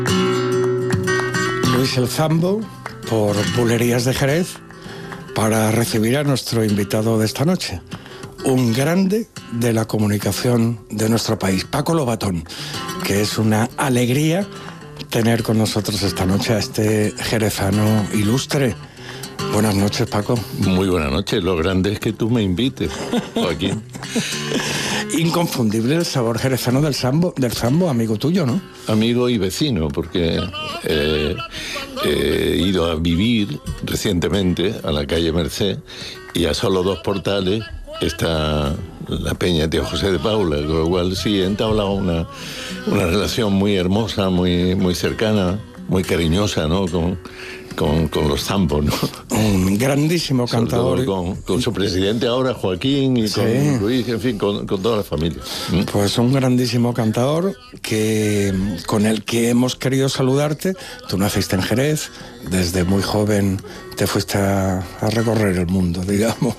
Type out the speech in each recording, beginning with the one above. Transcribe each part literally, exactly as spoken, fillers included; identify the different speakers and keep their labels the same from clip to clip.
Speaker 1: Luis el Zambo, por Bulerías de Jerez, para recibir a nuestro invitado de esta noche, un grande de la comunicación de nuestro país, Paco Lobatón, que es una alegría tener con nosotros esta noche a este jerezano ilustre. Buenas noches, Paco.
Speaker 2: Muy buenas noches. Lo grande es que tú me invites, Joaquín.
Speaker 1: Inconfundible el sabor jerezano del Zambo, del Zambo, amigo tuyo, ¿no?
Speaker 2: Amigo y vecino, porque eh, he ido a vivir recientemente a la calle Merced y a solo dos portales está la peña Tío José de Paula, con lo cual sí he entablado una, una relación muy hermosa, muy, muy cercana, muy cariñosa, ¿no? Con, con, con los Zambos, ¿no?
Speaker 1: Un grandísimo cantador.
Speaker 2: Con, con su presidente ahora, Joaquín, y sí. con Luis, en fin, con, con toda la familia.
Speaker 1: Pues un grandísimo cantador que, con el que hemos querido saludarte. Tú naciste en Jerez, desde muy joven te fuiste a, a recorrer el mundo, digamos.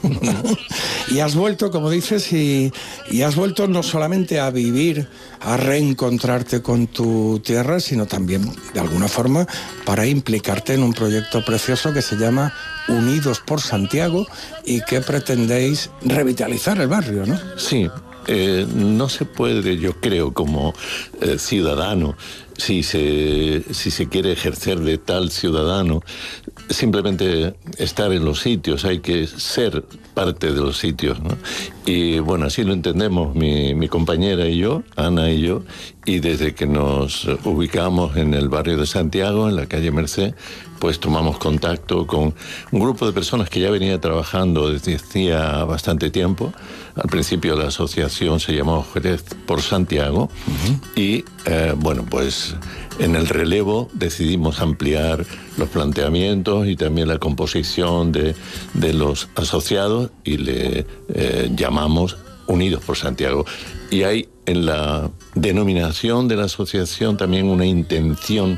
Speaker 1: Y has vuelto, como dices, y, y has vuelto no solamente a vivir, a reencontrarte con tu tierra, sino también, de alguna forma, para implicarte en un proyecto precioso que se llama Unidos por Santiago y que pretendéis revitalizar el barrio, ¿no?
Speaker 2: Sí. Eh, no se puede, yo creo, como eh, ciudadano, si se, si se quiere ejercer de tal ciudadano, simplemente estar en los sitios, hay que ser parte de los sitios, ¿no? Y bueno, así lo entendemos mi, mi compañera y yo, Ana y yo, y desde que nos ubicamos en el barrio de Santiago, en la calle Merced, pues tomamos contacto con un grupo de personas que ya venía trabajando desde hacía bastante tiempo. Al principio la asociación se llamó Jerez por Santiago, uh-huh. y eh, bueno, pues en el relevo decidimos ampliar los planteamientos y también la composición de, de los asociados y le eh, llamamos Unidos por Santiago. Y hay en la denominación de la asociación también una intención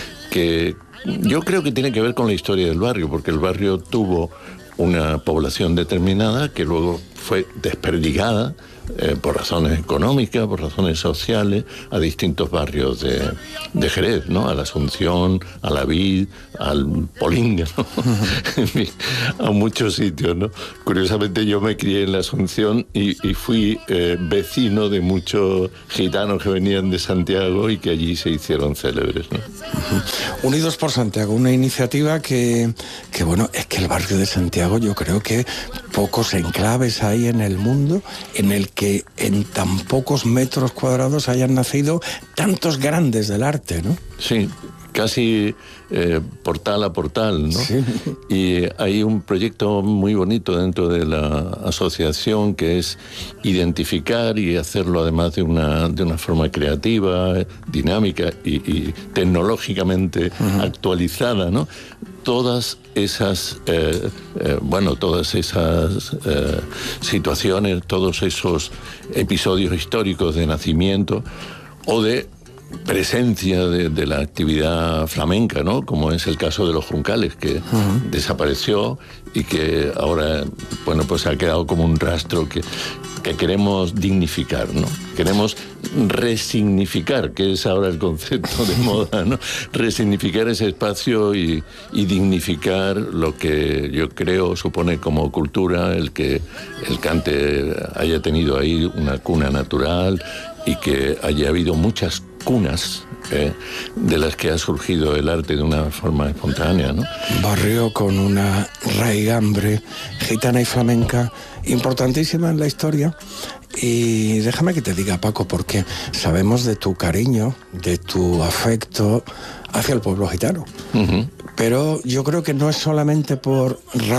Speaker 2: que yo creo que tiene que ver con la historia del barrio, porque el barrio tuvo una población determinada que luego fue desperdigada eh, por razones económicas, por razones sociales, a distintos barrios de, de Jerez, ¿no? A la Asunción, a la Vid, al Polinga, ¿no? En fin, a muchos sitios, ¿no? Curiosamente yo me crié en la Asunción y, y fui eh, vecino de muchos gitanos que venían de Santiago y que allí se hicieron célebres, ¿no?
Speaker 1: Unidos por Santiago, una iniciativa que, que, bueno, es que el barrio de Santiago, yo creo que pocos enclaves hay en el mundo en el que en tan pocos metros cuadrados hayan nacido tantos grandes del arte, ¿no?
Speaker 2: Sí, casi eh, portal a portal, ¿no?
Speaker 1: Sí.
Speaker 2: Y hay un proyecto muy bonito dentro de la asociación que es identificar y hacerlo además de una, de una forma creativa, dinámica y, y tecnológicamente uh-huh. actualizada, ¿no? Todas esas, eh, eh, bueno, todas esas eh, situaciones, todos esos episodios históricos de nacimiento o de presencia de, de la actividad flamenca, ¿no? Como es el caso de los Juncales, que uh-huh. desapareció y que ahora, bueno, pues ha quedado como un rastro que, que queremos dignificar, ¿no? Queremos resignificar, que es ahora el concepto de moda, ¿no? Resignificar ese espacio y, y dignificar lo que yo creo supone como cultura el que el cante haya tenido ahí una cuna natural y que haya habido muchas cunas eh, de las que ha surgido el arte de una forma espontánea, ¿no?
Speaker 1: Barrio con una raigambre gitana y flamenca importantísima en la historia. Y déjame que te diga, Paco, porque sabemos de tu cariño, de tu afecto hacia el pueblo gitano. Uh-huh. Pero yo creo que no es solamente por